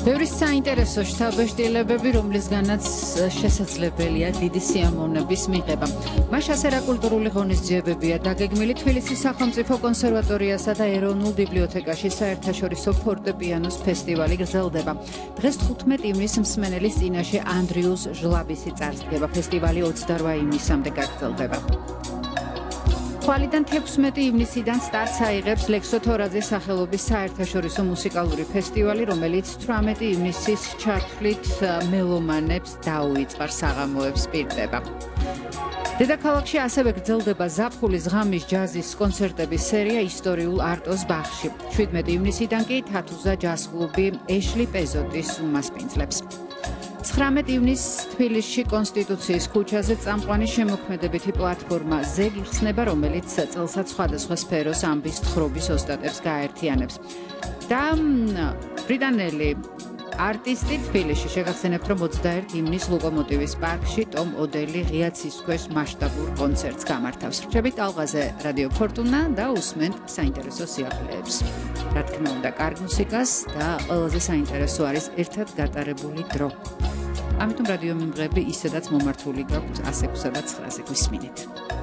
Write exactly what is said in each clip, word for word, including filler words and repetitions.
ბევრი საინტერესო შთაბეჭდილებები, რომლისგანაც შესაძლებელია დიდი სიამოვნების მიღება. მას ასე რა კულტურული ღონისძიებებია დაგეგმილი თბილისის სახელმწიფო კონსერვატორიასა და ეროვნულ ბიბლიოთეკაში საერთაშორისო ფორტეპიანოს ფესტივალი გრძელდება. დღეს თხუთმეტ ივნისს მსმენელის წინაშე ანდრიუს ჟლაბისი წარსდგება. ფესტივალი ოცდაორ ივნისამდე გაგრძელდება. ხვალიდან თექვსმეტი ივნისიდან სტარტს აიღებს ლექსო თორაძის სახელობის საერთაშორისო მუსიკალური ფესტივალი, რომელიც თვრამეტი ივნისის ჩათვლით მელომანებს დაუვიწყარ საღამოებს პირდება. დედაქალაქში ასევე გრძელდება ზაფხულის ღამის ჯაზის კონცერტების სერია ისტორიულ არტოს ბაღში. შვიდმეტი ივნისიდან კი თათუზა ჯაზ კლუბი ეშლი პეზოტის უმასპინძლებს. ცხრამეტი ივნისს თბილისში კონსტიტუციის ქუჩაზე წამყვანი შემოქმედებითი პლატფორმა ზეგ იხსნება, რომელიც წელსაც სხვადასხვა სფეროს ამბის თხრობის ოსტატებს გააერთიანებს. და ბრიტანელი არტისტი თბილისში შეგახსენებთ, რომ ოცდაერთი ივნისს ლოკომოტივის პარკში ტომ ოდელი ღია ცისქვეშ მასშტაბურ კონცერტს გამართავს. რჩებით ტალღაზე რადიო ფორტუნა და უსმენთ საინტერესო სიახლეებს. რა თქმა უნდა, კარგ მუსიკას და ყველაზე საინტერესო არის ერთად გატარებული დრო. ამიტომ რადიო მიმღები ისედაც მომართული გაქვთ ას ექვსსა და ცხრაზე გვისმინეთ.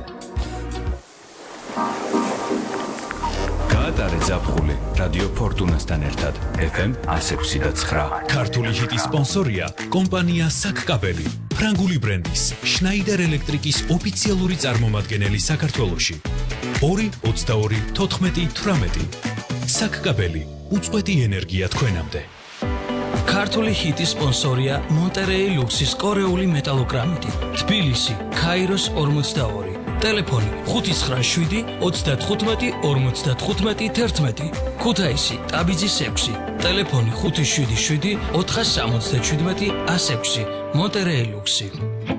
გაატარე ზაფხული რადიო ფორტუნასთან ერთად ეფ ემ ას ექვსი და ცხრა. ქართული ჰიტის სპონსორია კომპანია საკკაბელი, ფრანგული ბრენდის შნაიდერ ელექტრიკის ოფიციალური წარმომადგენელი საქართველოში. ორი ოცდაორი თოთხმეტი თვრამეტი. საკკაბელი, უწყვეტი ენერგია თქვენამდე. ქართული ჰიტის სპონსორია მონტერეი ლუქსის კორეული მეტალოგრამიტი, თბილისი, ქაიროს ორმოცდაორი. ტელეფონი ხუთი ცხრა შვიდი ოცდათხუთმეტი ორმოცდათხუთმეტი თერთმეტი. ქუთაისი, ტაბიძის ექვსი. ტელეფონი ხუთი შვიდი შვიდი ოთხას სამოცდაშვიდმეტი ას ექვსი. მონტერეი ლუქსი.